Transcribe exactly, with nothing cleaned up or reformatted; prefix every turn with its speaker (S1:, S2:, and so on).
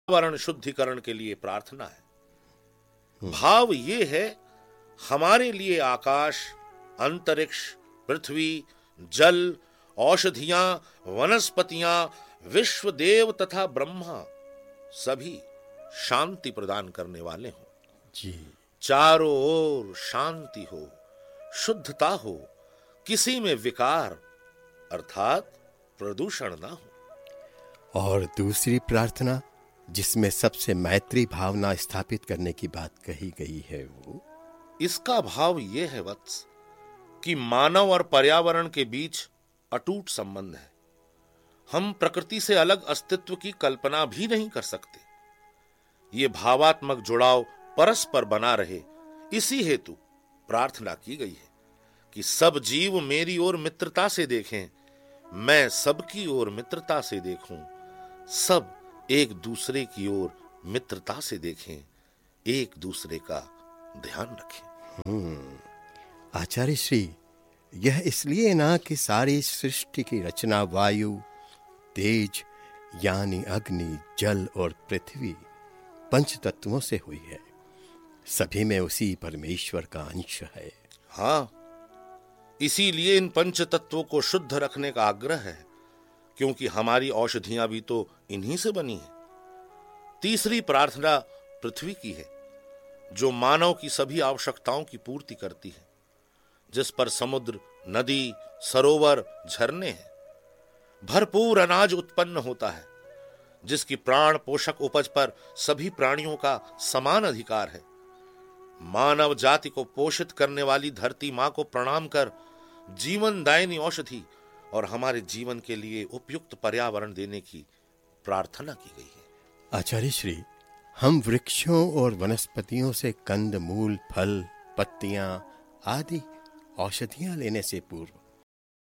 S1: पर्यावरण शुद्धिकरण के लिए प्रार्थना है। भाव ये है, हमारे लिए आकाश, अंतरिक्ष, पृथ्वी, जल, औषधियां, वनस्पतियां, विश्व देव तथा ब्रह्मा सभी शांति प्रदान करने वाले हों
S2: जी।
S1: चारों ओर शांति हो, शुद्धता हो, किसी में विकार अर्थात प्रदूषण ना हो।
S2: और दूसरी प्रार्थना जिसमें सबसे मैत्री भावना स्थापित करने की बात कही गई है, वो
S1: इसका भाव यह है वत्स कि मानव और पर्यावरण के बीच अटूट संबंध है। हम प्रकृति से अलग अस्तित्व की कल्पना भी नहीं कर सकते। ये भावात्मक जुड़ाव परस्पर बना रहे, इसी हेतु प्रार्थना की गई है कि सब जीव मेरी ओर मित्रता से देखें, मैं सबकी ओर मित्रता से देखूं, सब एक दूसरे की ओर मित्रता से देखें, एक दूसरे का ध्यान रखें।
S2: हम्म आचार्य श्री, यह इसलिए ना कि सारी सृष्टि की रचना वायु, तेज यानी अग्नि, जल और पृथ्वी पंच तत्वों से हुई है। सभी में उसी परमेश्वर का अंश है।
S1: हाँ, इसीलिए इन पंच तत्वों को शुद्ध रखने का आग्रह है, क्योंकि हमारी औषधियां भी तो इन्हीं से बनी हैं। तीसरी प्रार्थना पृथ्वी की है, जो मानव की सभी आवश्यकताओं की पूर्ति करती है, जिस पर समुद्र, नदी, सरोवर, झरने हैं। भरपूर अनाज उत्पन्न होता है, जिसकी प्राण पोषक उपज पर सभी प्राणियों का समान अधिकार है। मानव जाति को पोषित करने वाली धरती मां को प्रणाम कर जीवनदायिनी औषधि और हमारे जीवन के लिए उपयुक्त पर्यावरण देने की प्रार्थना की गई है।
S2: आचार्य श्री, हम वृक्षों और वनस्पतियों से कंद मूल, फल, पत्तियां आदि औषधियां लेने से पूर्व